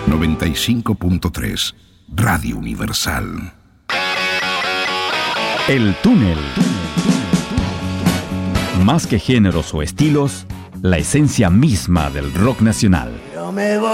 95.3, Radio Universal. El túnel. Más que géneros o estilos, la esencia misma del rock nacional.